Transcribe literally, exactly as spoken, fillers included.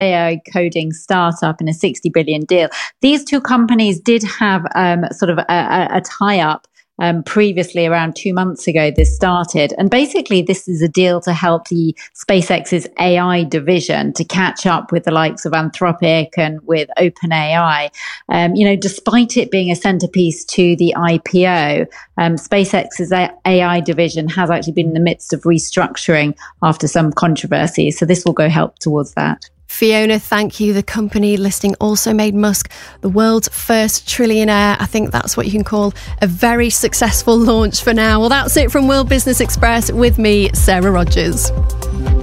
A I coding startup in a sixty billion deal. These two companies did have um, sort of a, a, a tie-up um, previously. Around two months ago, this started. And basically, this is a deal to help the SpaceX's A I division to catch up with the likes of Anthropic and with OpenAI. Um, you know, despite it being a centerpiece to the I P O, um, SpaceX's A I division has actually been in the midst of restructuring after some controversy. So this will go help towards that. Fiona, thank you. The company listing also made Musk the world's first trillionaire. I think that's what you can call a very successful launch for now. Well, that's it from World Business Express with me, Sarah Rogers.